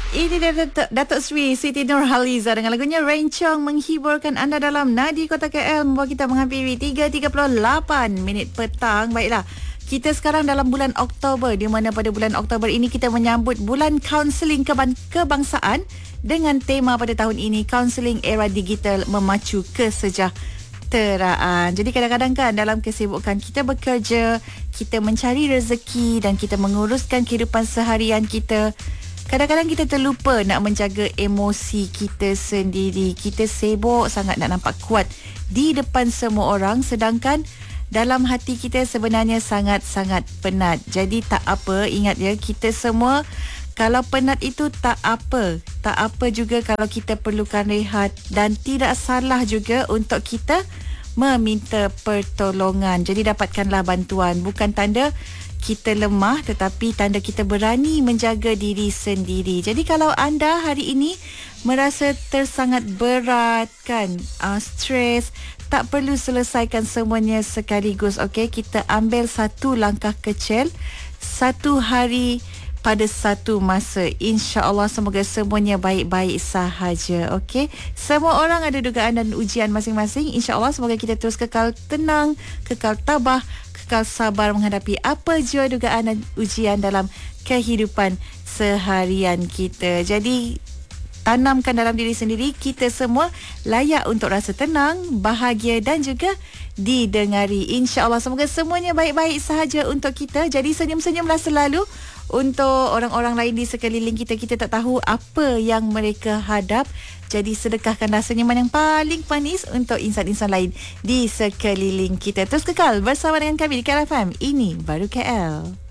Ini dia Datuk Sri Siti Nurhaliza dengan lagunya Rencong menghiburkan anda dalam Nadi Kota KL, membawa kita menghampiri 3.38 minit petang. Baiklah, kita sekarang dalam bulan Oktober, di mana pada bulan Oktober ini kita menyambut bulan kaunseling kebangsaan dengan tema pada tahun ini, Kaunseling Era Digital Memacu Kesejahteraan. Jadi kadang-kadang kan dalam kesibukan kita bekerja, kita mencari rezeki dan kita menguruskan kehidupan seharian kita, kadang-kadang kita terlupa nak menjaga emosi kita sendiri. Kita sibuk sangat nak nampak kuat di depan semua orang, sedangkan dalam hati kita sebenarnya sangat-sangat penat. Jadi tak apa, ingat ya, kita semua kalau penat itu tak apa. Tak apa juga kalau kita perlukan rehat, dan tidak salah juga untuk kita meminta pertolongan. Jadi dapatkanlah bantuan. Bukan tanda kita lemah, tetapi tanda kita berani menjaga diri sendiri. Jadi kalau anda hari ini merasa tersangat berat kan, stres, tak perlu selesaikan semuanya sekaligus. Okey, kita ambil satu langkah kecil, satu hari pada satu masa. InsyaAllah semoga semuanya baik-baik sahaja. Okey, semua orang ada dugaan dan ujian masing-masing. InsyaAllah semoga kita terus kekal tenang, kekal tabah, kekal sabar menghadapi apa jua dugaan dan ujian dalam kehidupan seharian kita. Jadi tanamkan dalam diri sendiri, kita semua layak untuk rasa tenang, bahagia dan juga didengari. InsyaAllah semoga semuanya baik-baik sahaja untuk kita. Jadi senyum-senyumlah selalu untuk orang-orang lain di sekeliling kita. Kita tak tahu apa yang mereka hadap. Jadi sedekahkanlah senyuman yang paling manis untuk insan-insan lain di sekeliling kita. Terus kekal bersama dengan kami di KL FM. Ini Baru KL.